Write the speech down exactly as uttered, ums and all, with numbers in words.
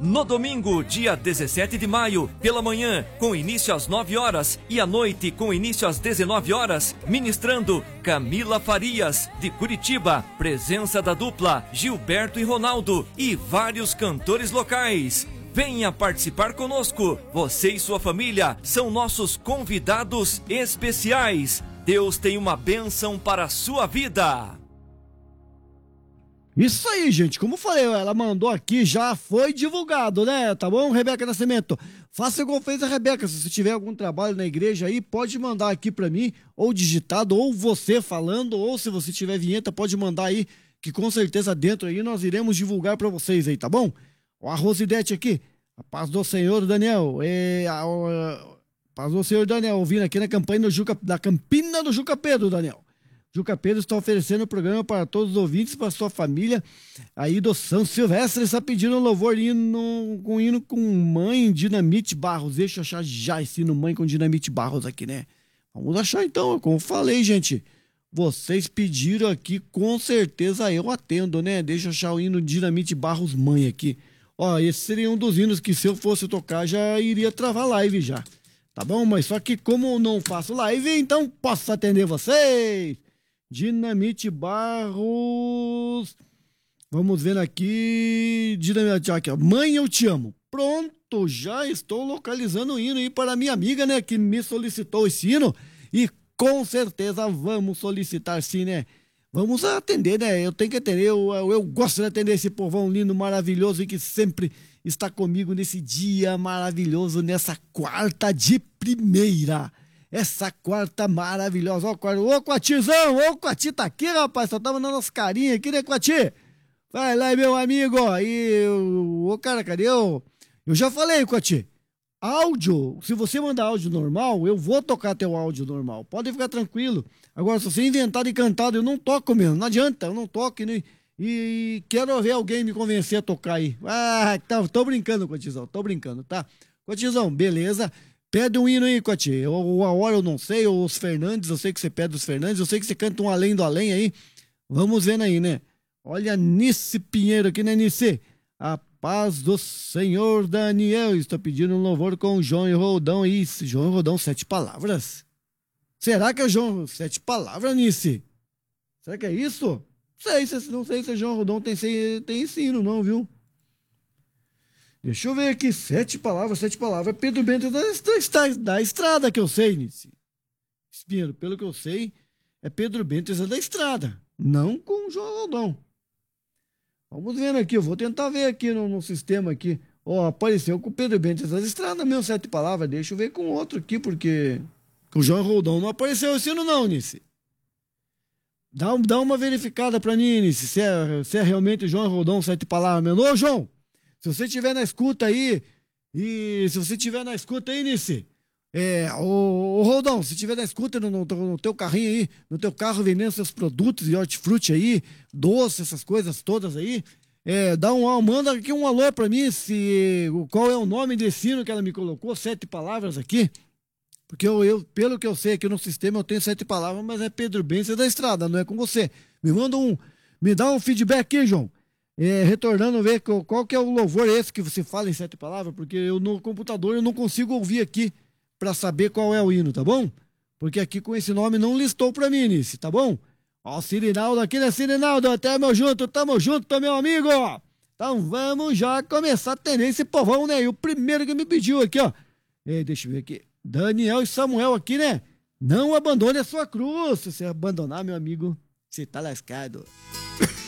No domingo, dia dezessete de maio, pela manhã, com início às nove horas e à noite, com início às dezenove horas, ministrando Camila Farias, de Curitiba, presença da dupla Gilberto e Ronaldo e vários cantores locais. Venha participar conosco. Você e sua família são nossos convidados especiais. Deus tem uma bênção para a sua vida. Isso aí, gente. Como eu falei, ela mandou aqui, já foi divulgado, né? Tá bom, Rebeca Nascimento? Faça igual fez a Rebeca. Se você tiver algum trabalho na igreja aí, pode mandar aqui pra mim, ou digitado, ou você falando, ou se você tiver vinheta, pode mandar aí, que com certeza dentro aí nós iremos divulgar pra vocês aí, tá bom? Ó, a Rosidete aqui. A paz do Senhor, Daniel. É, a, a, paz do Senhor, Daniel. Ouvindo aqui na campanha do Juca, da Campina do Juca Pedro, Daniel. Juca Pedro está oferecendo o programa para todos os ouvintes, para sua família. Aí do São Silvestre está pedindo um louvor hino, com hino com Mãe Dinamite Barros. Deixa eu achar já esse hino Mãe com Dinamite Barros aqui, né? Vamos achar então, como eu falei, gente. Vocês pediram aqui, com certeza eu atendo, né? Deixa eu achar o hino Dinamite Barros Mãe aqui. Ó, esse seria um dos hinos que se eu fosse tocar já iria travar live já. Tá bom? Mas só que como eu não faço live, então posso atender vocês. Dinamite Barros. Vamos ver aqui. Dinamite aqui, ó. Mãe, eu te amo. Pronto, já estou localizando o hino aí para a minha amiga, né? Que me solicitou esse hino. E com certeza vamos solicitar sim, né? Vamos atender, né? Eu tenho que atender. Eu, eu, eu gosto de atender esse povão lindo, maravilhoso e que sempre está comigo nesse dia maravilhoso, nessa quarta de primeira. Essa quarta maravilhosa. Ó, ô, Quatizão, ô, Quati tá aqui, rapaz. Só tava dando as carinhas aqui, né, Quati? Vai lá, meu amigo, ó. E, ô, cara, cadê eu? Eu já falei, Quati. Áudio, se você mandar áudio normal, eu vou tocar teu áudio normal. Pode ficar tranquilo. Agora, se você inventar de cantado, eu não toco mesmo. Não adianta, eu não toco, né? E quero ver alguém me convencer a tocar aí. Ah, tá, tô brincando, Quatizão, tô brincando, tá? Quatizão, beleza. Pede um hino aí, Quati. Ou a hora eu não sei, ou os Fernandes, eu sei que você pede os Fernandes, eu sei que você canta um Além do Além aí. Vamos vendo aí, né? Olha Nice Pinheiro aqui, né, Nice? A paz do Senhor, Daniel. Estou pedindo um louvor com João e Rodão. Isso, João e Rodão, sete palavras. Será que é João, sete palavras, Nice? Será que é isso? Sei, não sei se é João Rodão tem, tem esse hino, não, viu? Deixa eu ver aqui, sete palavras, sete palavras. Pedro Bento da, da, da estrada, que eu sei, Nice. Espinheiro, pelo que eu sei, é Pedro Bento da estrada, não com o João Rodão. Vamos vendo aqui, eu vou tentar ver aqui no, no sistema aqui. Ó, apareceu com o Pedro Bento da estrada, mesmo sete palavras. Deixa eu ver com outro aqui, porque com o João Rodão não apareceu esse ano não, Nice. Dá, dá uma verificada pra mim, Nice, se é, se é realmente o João Rodão, sete palavras mesmo. Ô, João! Se você estiver na escuta aí, e se você estiver na escuta aí, Nice, é, ô, ô Rodão, se estiver na escuta no, no, no teu carrinho aí, no teu carro vendendo seus produtos de hortifruti aí, doce, essas coisas todas aí, é, dá um, manda aqui um alô pra mim, se, qual é o nome desse hino que ela me colocou, sete palavras aqui, porque eu, eu, pelo que eu sei aqui no sistema eu tenho sete palavras, mas é Pedro Bento da estrada, não é com você. Me manda um, me dá um feedback aqui, João. É, retornando, ver qual, qual que é o louvor esse que você fala em sete palavras, porque eu no computador eu não consigo ouvir aqui para saber qual é o hino, tá bom? Porque aqui com esse nome não listou pra mim, Nice, tá bom? Ó, o Cirinaldo aqui, né, Cirinaldo? Até meu junto, tamo junto, meu amigo! Então vamos já começar a atender esse povão, né? E o primeiro que me pediu aqui, ó. É, deixa eu ver aqui. Daniel e Samuel aqui, né? Não abandone a sua cruz. Se você abandonar, meu amigo, você tá lascado.